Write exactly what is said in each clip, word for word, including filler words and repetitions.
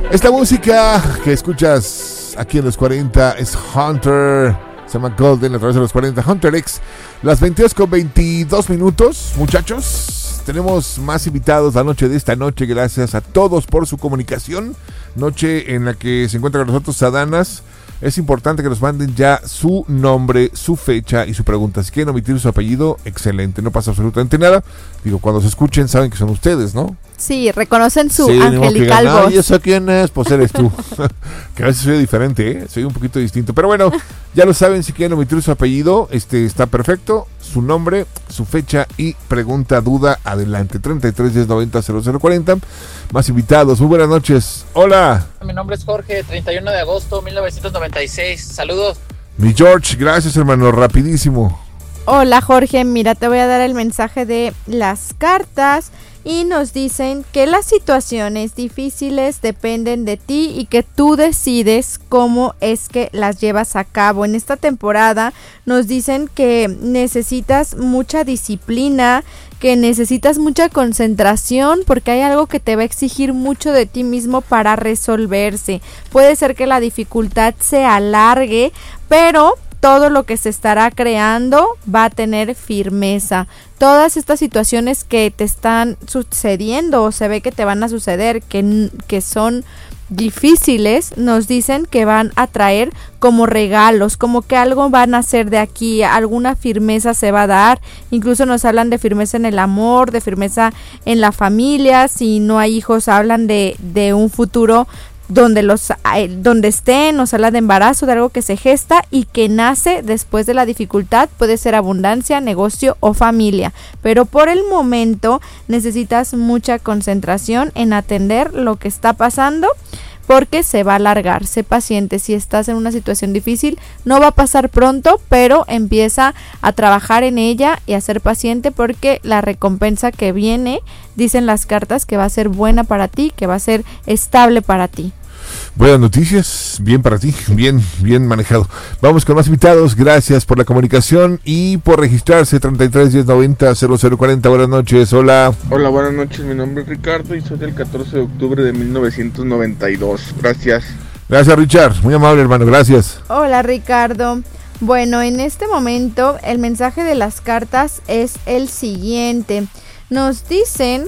Esta música que escuchas aquí en los cuarenta es Hunter, se llama Golden a través de los cuarenta, Hunter X. Las veintidós con veintidós minutos, muchachos. Tenemos más invitados la noche de esta noche. Gracias a todos por su comunicación. Noche en la que se encuentra con nosotros Sadanas. Es importante que nos manden ya su nombre, su fecha y su pregunta. Si quieren omitir su apellido, excelente, no pasa absolutamente nada. Digo, cuando se escuchen saben que son ustedes, ¿no? Sí, reconocen su sí, angelical no, voz. ¿y eso quién es? Pues eres tú. Que a veces soy diferente, ¿eh? Soy un poquito distinto. Pero bueno, ya lo saben, si quieren omitir su apellido, este está perfecto. Su nombre, su fecha y pregunta, duda, adelante. treinta y tres, diez, noventa, cero cero cuarenta. Más invitados, muy buenas noches. Hola. Mi nombre es Jorge, treinta y uno de agosto mil novecientos noventa y seis. Saludos. Mi George, gracias hermano, rapidísimo. Hola Jorge, mira, te voy a dar el mensaje de las cartas y nos dicen que las situaciones difíciles dependen de ti y que tú decides cómo es que las llevas a cabo. En esta temporada nos dicen que necesitas mucha disciplina, que necesitas mucha concentración porque hay algo que te va a exigir mucho de ti mismo para resolverse. Puede ser que la dificultad se alargue, pero todo lo que se estará creando va a tener firmeza. Todas estas situaciones que te están sucediendo o se ve que te van a suceder, que, que son difíciles, nos dicen que van a traer como regalos, como que algo van a hacer de aquí, alguna firmeza se va a dar. Incluso nos hablan de firmeza en el amor, de firmeza en la familia. Si no hay hijos, hablan de, de un futuro donde los donde estén, nos habla de embarazo, de algo que se gesta y que nace después de la dificultad. Puede ser abundancia, negocio o familia, pero por el momento necesitas mucha concentración en atender lo que está pasando porque se va a alargar. Sé paciente, si estás en una situación difícil no va a pasar pronto, pero empieza a trabajar en ella y a ser paciente porque la recompensa que viene, dicen las cartas, que va a ser buena para ti, que va a ser estable para ti. Buenas noticias, bien para ti, bien, bien manejado. Vamos con más invitados, gracias por la comunicación y por registrarse. Treinta y tres, diez, noventa, cero cero cuarenta. Buenas noches, hola. Hola, buenas noches, mi nombre es Ricardo y soy del catorce de octubre de mil novecientos noventa y dos. Gracias. Gracias Richard, muy amable hermano, gracias. Hola Ricardo. Bueno, en este momento el mensaje de las cartas es el siguiente. Nos dicen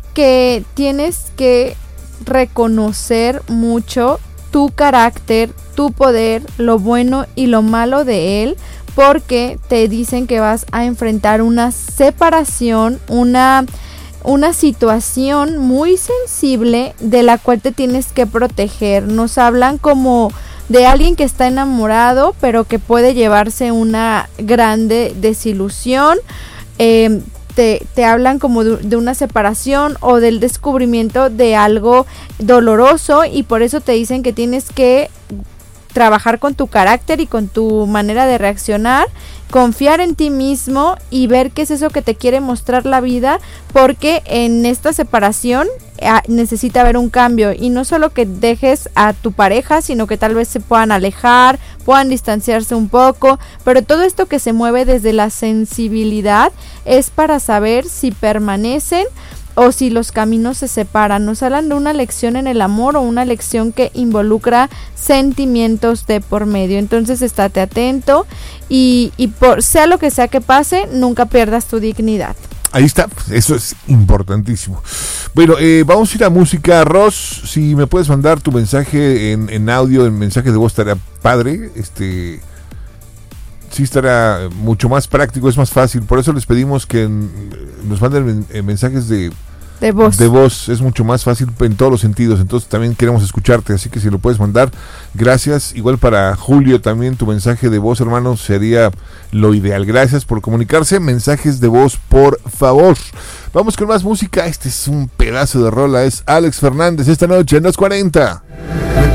que tienes que reconocer mucho tu carácter, tu poder, lo bueno y lo malo de él, porque te dicen que vas a enfrentar una separación, una una situación muy sensible de la cual te tienes que proteger. Nos hablan como de alguien que está enamorado, pero que puede llevarse una grande desilusión. Eh, Te, te hablan como de, de una separación o del descubrimiento de algo doloroso y por eso te dicen que tienes que trabajar con tu carácter y con tu manera de reaccionar, confiar en ti mismo y ver qué es eso que te quiere mostrar la vida, porque en esta separación eh, necesita haber un cambio y no solo que dejes a tu pareja, sino que tal vez se puedan alejar, puedan distanciarse un poco, pero todo esto que se mueve desde la sensibilidad es para saber si permanecen o si los caminos se separan. Nos hablan de una lección en el amor o una lección que involucra sentimientos de por medio. Entonces estate atento y, y por sea lo que sea que pase, nunca pierdas tu dignidad. Ahí está, eso es importantísimo. Bueno, eh, vamos a ir a música. Ros, si me puedes mandar tu mensaje en, en audio, en mensaje de voz, estaría padre. Este, sí estará mucho más práctico, es más fácil. Por eso les pedimos que en, nos manden en, mensajes de, de voz. De voz, es mucho más fácil en todos los sentidos. Entonces también queremos escucharte, así que si lo puedes mandar, gracias. Igual para Julio también tu mensaje de voz, hermano, sería lo ideal. Gracias por comunicarse, mensajes de voz, por favor. Vamos con más música. Este es un pedazo de rola, es Alex Fernández esta noche en los cuarenta.